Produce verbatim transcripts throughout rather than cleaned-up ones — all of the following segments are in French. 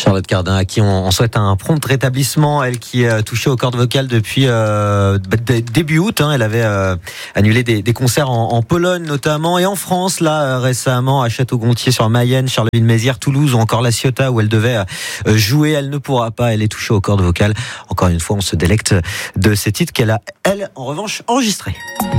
Charlotte Cardin, à qui on, on souhaite un prompt rétablissement. Elle qui est touchée aux cordes vocales depuis euh, début août. Hein. Elle avait euh, annulé des, des concerts en, en Pologne notamment et en France, là récemment à Château-Gontier sur Mayenne, Charleville-Mézières, Toulouse ou encore La Ciotat où elle devait euh, jouer. Elle ne pourra pas. Elle est touchée aux cordes vocales. Encore une fois, on se délecte de ces titres qu'elle a, elle, en revanche, enregistrés.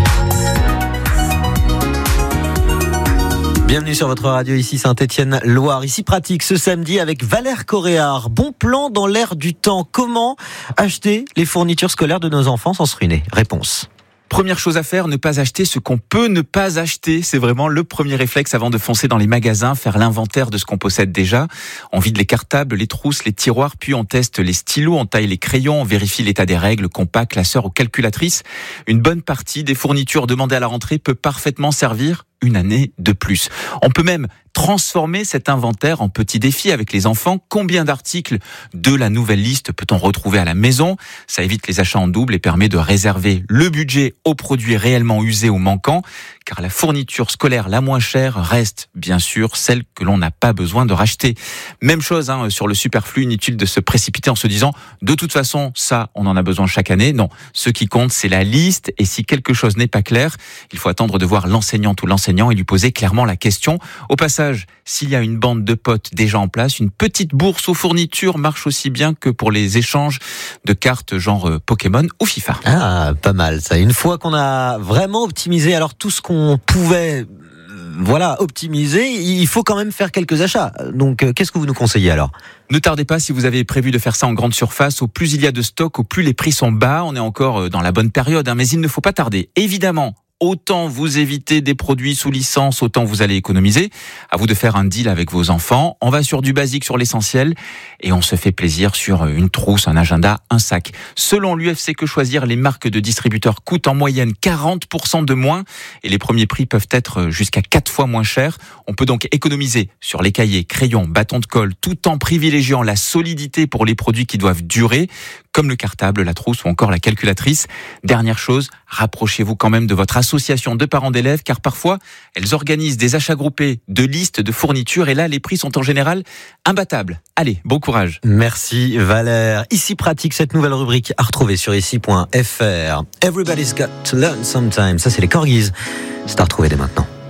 Bienvenue sur votre radio, ici Saint-Étienne-Loire. Ici Pratique ce samedi avec Valère Coréard. Bon plan dans l'air du temps. Comment acheter les fournitures scolaires de nos enfants sans se ruiner? Réponse. Première chose à faire, ne pas acheter ce qu'on peut ne pas acheter. C'est vraiment le premier réflexe avant de foncer dans les magasins, faire l'inventaire de ce qu'on possède déjà. On vide les cartables, les trousses, les tiroirs, puis on teste les stylos, on taille les crayons, on vérifie l'état des règles, compas, classeurs ou calculatrices. Une bonne partie des fournitures demandées à la rentrée peut parfaitement servir une année de plus. On peut même transformer cet inventaire en petit défi avec les enfants. Combien d'articles de la nouvelle liste peut-on retrouver à la maison? Ça évite les achats en double et permet de réserver le budget aux produits réellement usés ou manquants, car la fourniture scolaire la moins chère reste bien sûr celle que l'on n'a pas besoin de racheter. Même chose hein, sur le superflu, inutile de se précipiter en se disant de toute façon ça on en a besoin chaque année. Non, ce qui compte c'est la liste, et si quelque chose n'est pas clair, il faut attendre de voir l'enseignante ou l'enseignant et lui poser clairement la question. Au passage, s'il y a une bande de potes déjà en place, une petite bourse aux fournitures marche aussi bien que pour les échanges de cartes genre Pokémon ou FIFA. Ah, pas mal ça. Une fois qu'on a vraiment optimisé alors tout ce qu'on pouvait voilà, optimiser, il faut quand même faire quelques achats. Donc, euh, qu'est-ce que vous nous conseillez alors ? Ne tardez pas si vous avez prévu de faire ça en grande surface. Au plus il y a de stock, au plus les prix sont bas. On est encore dans la bonne période, hein, mais il ne faut pas tarder. Évidemment, autant vous évitez des produits sous licence, autant vous allez économiser. À vous de faire un deal avec vos enfants. On va sur du basique, sur l'essentiel, et on se fait plaisir sur une trousse, un agenda, un sac. Selon l'U F C Que Choisir, les marques de distributeurs coûtent en moyenne quarante pour cent de moins, et les premiers prix peuvent être jusqu'à quatre fois moins chers. On peut donc économiser sur les cahiers, crayons, bâtons de colle, tout en privilégiant la solidité pour les produits qui doivent durer, comme le cartable, la trousse ou encore la calculatrice. Dernière chose, rapprochez-vous quand même de votre association de parents d'élèves, car parfois, elles organisent des achats groupés de listes de fournitures, et là, les prix sont en général imbattables. Allez, bon courage. Merci Valère. Ici Pratique, cette nouvelle rubrique à retrouver sur ici point f r. Everybody's got to learn sometime. Ça, c'est les Corgis. C'est à retrouver dès maintenant.